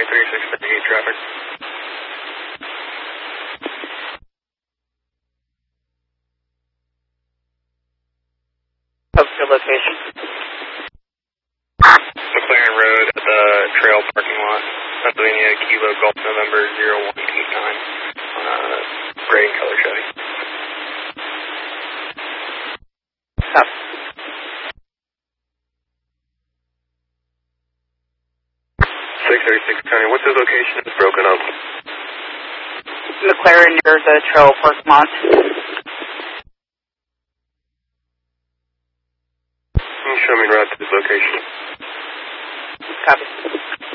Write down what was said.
3638 traffic. What's your location? McLaren Road at the trail parking lot, Pennsylvania, Kilo Golf November 0189 on a gray and color Chevy. Stop. Tony, what's his location? It's broken up. McLaren near the trail parking lot. Can you show me route to his location? Copy.